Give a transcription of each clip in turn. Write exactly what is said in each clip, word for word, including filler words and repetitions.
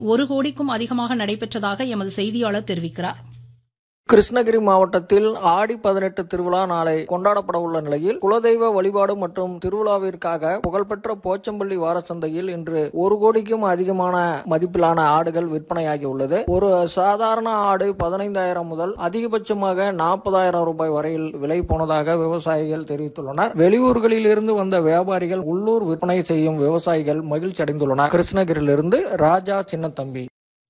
ஒரு கோடிக்கும் அதிகமாக நடைபெற்றதாக எமது செய்தியாளர் தெரிவிக்கிறார். கிருஷ்ணகிரி மாவட்டத்தில் ஆடி பதினெட்டு திருவிழா நாளை கொண்டாடப்பட உள்ள நிலையில் குலதெய்வ வழிபாடு மற்றும் திருவிழாவிற்காக புகழ்பெற்ற போச்சம்பள்ளி வாரச்சந்தையில் இன்று ஒரு கோடிக்கும் அதிகமான மதிப்பிலான ஆடுகள் விற்பனையாகி உள்ளது. ஒரு சாதாரண ஆடு பதினைந்தாயிரம் முதல் அதிகபட்சமாக நாற்பதாயிரம் ரூபாய் வரையில் விலை போனதாக விவசாயிகள் தெரிவித்துள்ளனர். வெளியூர்களில் இருந்து வந்த வியாபாரிகள் உள்ளூர் விற்பனை செய்யும் விவசாயிகள் மகிழ்ச்சி அடைந்துள்ளனர். கிருஷ்ணகிரியிலிருந்து ராஜா சின்னத்தம்பி.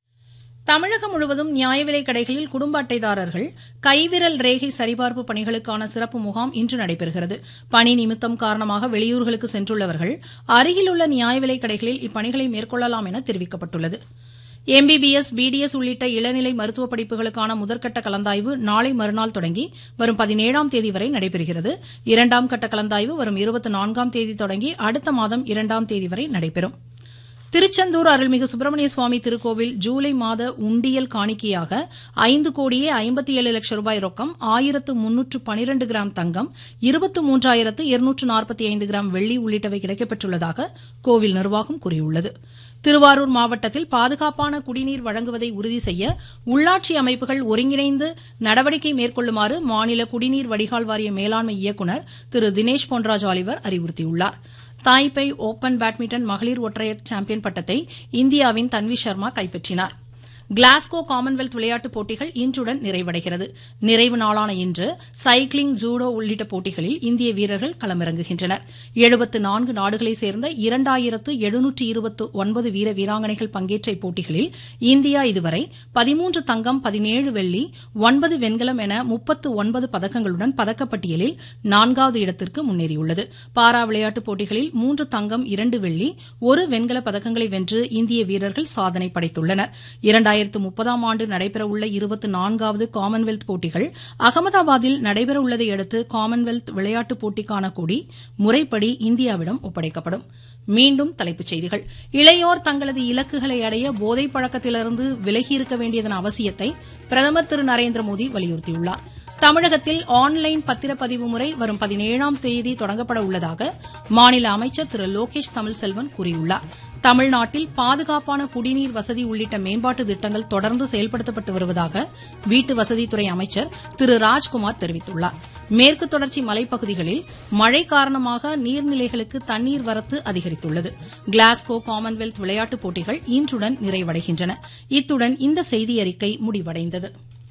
தமிழகம் முழுவதும் நியாய விலைக் கடைகளில் குடும்ப அட்டைதாரர்கள் கைவிரல் ரேகை சரிபார்ப்பு பணிகளுக்கான சிறப்பு முகாம் இன்று நடைபெறுகிறது. பணி நிமித்தம் காரணமாக வெளியூர்களுக்கு சென்றுள்ளவர்கள் அருகிலுள்ள நியாய விலைக் கடைகளில் இப்பணிகளை மேற்கொள்ளலாம் என தெரிவிக்கப்பட்டுள்ளது. எம்பிபிஎஸ், பிடிஎஸ் உள்ளிட்ட இளநிலை மருத்துவ படிப்புகளுக்கான முதற்கட்ட கலந்தாய்வு நாளை மறுநாள் தொடங்கி வரும் பதினேழாம் தேதி வரை நடைபெறுகிறது. இரண்டாம் கட்ட கலந்தாய்வு வரும் இருபத்தி நான்காம் தேதி தொடங்கி அடுத்த மாதம் இரண்டாம் தேதி வரை நடைபெறும். திருச்செந்தூர் அருள்மிகு சுப்பிரமணிய சுவாமி திருக்கோவில் ஜூலை மாத உண்டியல் காணிக்கையாக ஐந்து கோடியே ஐம்பத்தி ஏழு லட்சம் ரூபாய் ரொக்கம், ஆயிரத்து முன்னூற்று பனிரண்டு கிராம் தங்கம், இருபத்து மூன்றாயிரத்து இருநூற்று நாற்பத்தி ஐந்து கிராம் வெள்ளி உள்ளிட்டவை கிடைக்கப்பெற்றுள்ளதாக கோவில் நிர்வாகம் கூறியுள்ளது. திருவாரூர் மாவட்டத்தில் பாதுகாப்பான குடிநீர் வழங்குவதை உறுதி செய்ய உள்ளாட்சி அமைப்புகள் ஒருங்கிணைந்து நடவடிக்கை மேற்கொள்ளுமாறு மாநில குடிநீர் வடிகால் வாரிய மேலாண்மை இயக்குநர் திரு தினேஷ் பொன்ராஜ் ஆலிவர் அறிவுறுத்தியுள்ளார். தாய்பே ஓபன் பேட்மிண்டன் மகளிர் ஒற்றையர் சாம்பியன் பட்டத்தை இந்தியாவின் தன்வி சர்மா கைப்பற்றினார். கிளாஸ்கோ காமன்வெல்த் விளையாட்டுப் போட்டிகள் இன்றுடன் நிறைவடைகிறது. நிறைவு நாளான இன்று சைக்கிளிங், ஜூடோ உள்ளிட்ட போட்டிகளில் இந்திய வீரர்கள் களமிறங்குகின்றனர். எழுபத்து நான்கு நாடுகளைச் சேர்ந்த இரண்டாயிரத்து எழுநூற்று இருபத்து ஒன்பது வீர வீராங்கனைகள் பங்கேற்ற இப்போட்டிகளில் இந்தியா இதுவரை பதிமூன்று தங்கம், பதினேழு வெள்ளி, ஒன்பது வெண்கலம் என முப்பத்து ஒன்பது பதக்கங்களுடன் பதக்கப்பட்டியலில் நான்காவது இடத்திற்கு முன்னேறியுள்ளது. பாரா விளையாட்டுப் போட்டிகளில் மூன்று தங்கம், இரண்டு வெள்ளி, ஒரு வெண்கல பதக்கங்களை வென்று இந்திய வீரர்கள் சாதனை படைத்துள்ளனர். இரண்டாயிரத்து முப்பதாம் ஆண்டு நடைபெறவுள்ள இருபத்தி நான்காவது காமன்வெல்த் போட்டிகள் அகமதாபாத்தில் நடைபெறவுள்ளதை அடுத்து காமன்வெல்த் விளையாட்டுப் போட்டிக்கான கொடி முறைப்படி இந்தியாவிடம் ஒப்படைக்கப்படும். மீண்டும் தலைப்புச் செய்திகள். இளையோர் தங்களது இலக்குகளை அடைய போதைப் பழக்கத்திலிருந்து விலகியிருக்க வேண்டியதன் அவசியத்தை பிரதமர் திரு நரேந்திர மோடி வலியுறுத்தியுள்ளார். தமிழகத்தில் ஆன்லைன் பத்திரப்பதிவு முறை வரும் பதினேழாம் தேதி தொடங்கப்பட உள்ளதாக மாநில அமைச்சர் திரு லோகேஷ் தமிழ்செல்வன் கூறியுள்ளார். தமிழ்நாட்டில் பாதுகாப்பான குடிநீர் வசதி உள்ளிட்ட மேம்பாட்டு திட்டங்கள் தொடர்ந்து செயல்படுத்தப்பட்டு வருவதாக வீட்டு வசதித்துறை அமைச்சர் திரு ராஜ்குமார் தெரிவித்துள்ளார். மேற்கு தொடர்ச்சி மலைப்பகுதிகளில் மழை காரணமாக நீர்நிலைகளுக்கு தண்ணீர் வரத்து அதிகரித்துள்ளது. கிளாஸ்கோ காமன்வெல்த் விளையாட்டுப் போட்டிகள் இன்றுடன் நிறைவடைகின்றன. இத்துடன் இந்த செய்தியறிக்கை முடிவடைந்தது.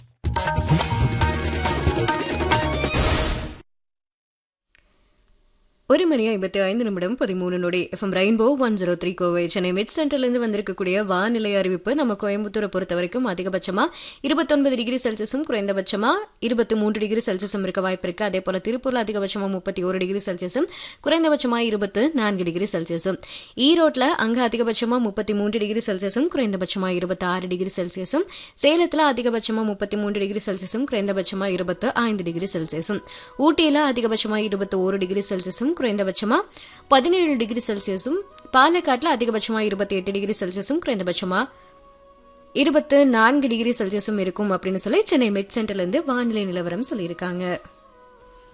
ஒரு மணி ஐம்பத்தி ஐந்து நிமிடம் பதிமூணு நொடி. FM rainbow one zero three Kovai Chennai mid சென்டர்லேருந்து வந்திருக்கக்கூடிய வானிலை அறிவிப்பு. நம்ம கோயம்புத்தூரை பொறுத்த வரைக்கும் அதிகபட்சமா இருபத்தொன்பது டிகிரி செல்சியஸும் குறைந்தபட்சமா இருபத்தி மூன்று டிகிரி செல்சியஸும் இருக்க வாய்ப்பு இருக்கு. அதே போல திருப்பூர்ல அதிகபட்சமா முப்பத்தி ஒரு டிகிரி செல்சியஸும் குறைந்தபட்சமா இருபத்தி நான்கு டிகிரி செல்சியஸும். ஈரோட்ல அங்க அதிகபட்சமா முப்பத்தி மூன்று டிகிரி செல்சியஸும் குறைந்தபட்சமா இருபத்தி ஆறு டிகிரி செல்சியஸும். சேலத்துல அதிகபட்சமா முப்பத்தி மூன்று டிகிரி செல்சியஸும் குறைந்தபட்சமா இருபத்தி ஐந்து டிகிரி செல்சியஸும். ஊட்டியில அதிகபட்சமா இருபத்தி ஒரு டிகிரி செல்சியஸும் குறைந்தபட்சமா பதினேழு டிகிரி செல்சியஸும். பாலக்காட்டுல அதிகபட்சமா இருபத்தி எட்டு டிகிரி செல்சியஸும் குறைந்தபட்சமா இருபத்தி நான்கு டிகிரி செல்சியஸும் இருக்கும் அப்படின்னு சொல்லி சென்னை மிட் சென்டர்ல இருந்து வானிலை நிலவரம் சொல்லியிருக்காங்க.